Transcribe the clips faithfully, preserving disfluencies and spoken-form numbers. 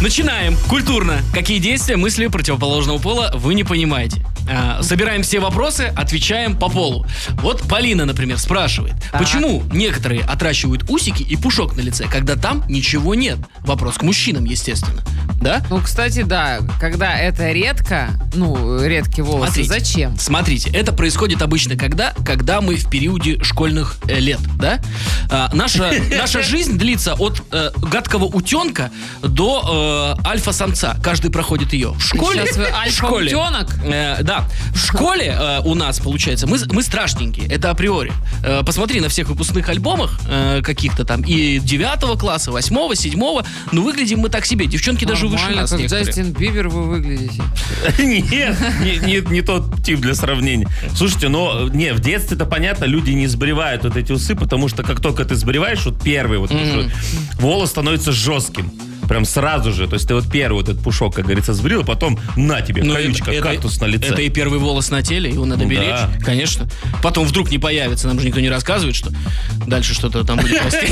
Начинаем. Культурно. Какие действия, мысли противоположного пола вы не понимаете? А, собираем все вопросы, отвечаем по полу. Вот Полина, например, спрашивает, Так. почему некоторые отращивают усики и пушок на лице, когда там ничего нет? Вопрос к мужчинам, естественно. Да? Ну, кстати, да, когда это редко, ну, редкие волосы, Смотрите. зачем? Смотрите, это происходит обычно когда? Когда мы в периоде школьных э, лет, да? А, наша, наша жизнь длится от э, гадкого утенка до э, альфа-самца. Каждый проходит ее. В школе... Сейчас вы в школе, альфа-утенок? э, да. В школе э, у нас, получается, мы, мы страшненькие. Это априори. Э, посмотри на всех выпускных альбомах э, каких-то там и девятого класса, восьмого, седьмого. Ну, выглядим мы так себе. Девчонки даже выше Нормально, нас как некоторые. Джастин Бибер вы выглядите. Нет, не, не, не тот тип для сравнения. Слушайте, но не, в детстве-то понятно, люди не сбривают вот эти усы, потому что как только ты сбриваешь, вот первый вот Мгм. волос становится жестким. Прям сразу же. То есть ты вот первый вот этот пушок, как говорится, сбрил, а потом на тебе, Ну, колючка, это- кактус на лице. Это и первый волос на теле, его надо Ну беречь, да. конечно. Потом вдруг не появится, нам же никто не рассказывает, что дальше что-то там будет расти.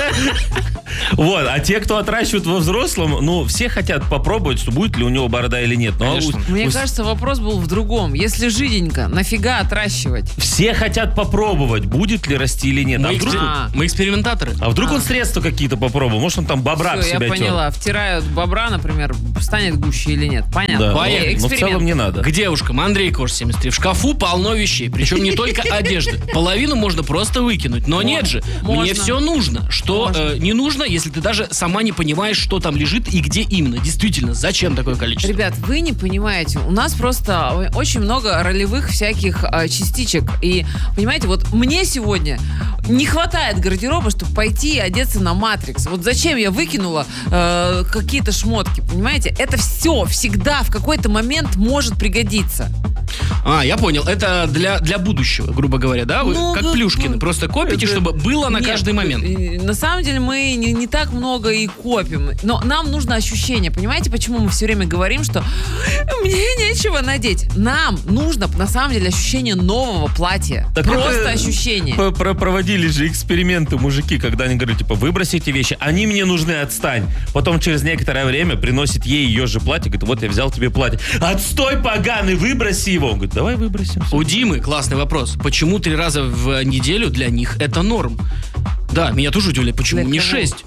Вот, а те, кто отращивают во взрослом, ну, все хотят попробовать, что будет ли у него борода или нет. Но Конечно. у- Мне у- кажется, вопрос был в другом. Если жиденько, нафига отращивать? все хотят попробовать, будет ли расти или нет. А Мы, вдруг, экспер- А. мы экспериментаторы. а вдруг А. он средства какие-то попробовал? Может, он там бобра в Всё, я себя тер? поняла. Втирают бобра, например, станет гуще или нет. Понятно. Да. Поехали. Окей, Но в целом эксперимент. не надо. К девушкам. Андрей Кош, семьдесят три. В шкафу полно вещей. Причем не только одежды. Половину можно просто выкинуть. Но нет же. Мне Можно. все нужно. Что Можно. э, не нужно, если ты даже сама не понимаешь, что там лежит и где именно. Действительно, зачем такое количество? Ребят, вы не понимаете, у нас просто очень много ролевых всяких а, частичек. И, понимаете, вот мне сегодня не хватает гардероба, чтобы пойти и одеться на Матрикс. Вот зачем я выкинула э, какие-то шмотки, понимаете? Это все всегда в какой-то момент может пригодиться. А, я понял. Это для, для будущего, грубо говоря, да? Вы Ну, как ну, Плюшкины. ну, Просто копите, это- чтобы было на Нет, каждый момент. э, На самом деле мы не, не так много и копим. Но нам нужно ощущение. Понимаете, почему мы все время говорим, что мне нечего надеть? Нам нужно, на самом деле, ощущение нового платья. Так Просто это ощущение. п- про- Проводили же эксперименты мужики, когда они говорят, типа, выброси эти вещи, они мне нужны, отстань. Потом через некоторое время приносит ей ее же платье, говорит, вот я взял тебе платье. Отстой, поганый, выброси его. Он говорит, давай выбросим. У Димы классный вопрос. Почему три раза в неделю для них это норм? Да, меня тоже удивляет. Почему Для не кого? шесть?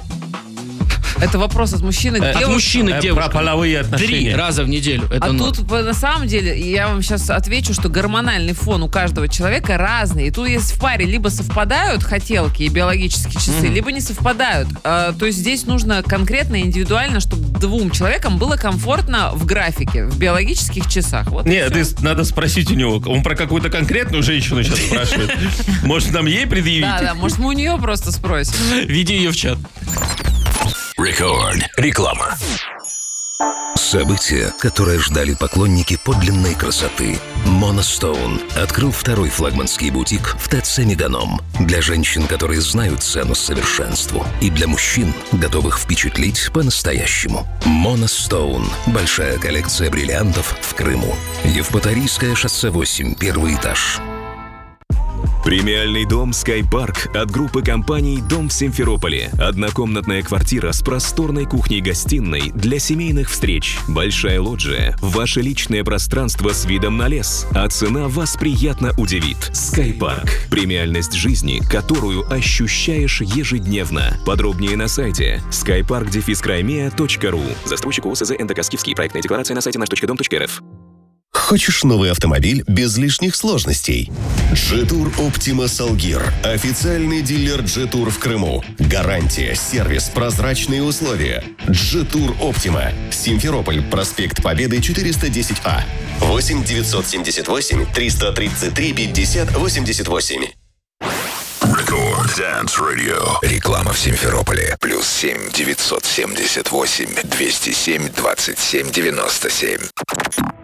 Это вопрос от мужчины к Э, От девушке. мужчины к Э, девушке. про половые Три отношения. раза в неделю. Это А норм. тут, по- на самом деле, я вам сейчас отвечу, что гормональный фон у каждого человека разный. И тут есть в паре либо совпадают хотелки и биологические часы, Мгм. либо не совпадают. А, то есть здесь нужно конкретно, индивидуально, чтобы двум человекам было комфортно в графике, в биологических часах. Вот и Нет, всё. ты- надо спросить у него. Он про какую-то конкретную женщину сейчас спрашивает. Может, нам ей предъявить? Да, да, может, мы у нее просто спросим. Веди ее в чат. Рекорд. Реклама. Событие, которое ждали поклонники подлинной красоты. Monostone открыл второй флагманский бутик в ТЦ Меганом. Для женщин, которые знают цену совершенству. И для мужчин, готовых впечатлить по-настоящему. Monostone. Большая коллекция бриллиантов в Крыму. Евпаторийское шоссе восемь, первый этаж. Премиальный дом «Скайпарк» от группы компаний «Дом в Симферополе». Однокомнатная квартира с просторной кухней-гостиной для семейных встреч. Большая лоджия. Ваше личное пространство с видом на лес. А цена вас приятно удивит. «Скайпарк». Премиальность жизни, которую ощущаешь ежедневно. Подробнее на сайте скайпарк дефис краймея точка ру. Застройщик ОСЗ НДК «Скифский». Проектная декларация на сайте наш точка дом точка эр эф. Хочешь новый автомобиль без лишних сложностей? Джетур Оптима Салгир. Официальный дилер Джетур в Крыму. Гарантия, сервис, прозрачные условия. Джетур Оптима. Симферополь, проспект Победы, четыреста десять А. восемь девятьсот семьдесят восемь триста тридцать три пятьдесят восемьдесят восемь. Рекорд Dance Radio. Реклама в Симферополе. Плюс семь девятьсот семьдесят восемь двести семь двадцать семь девяносто семь.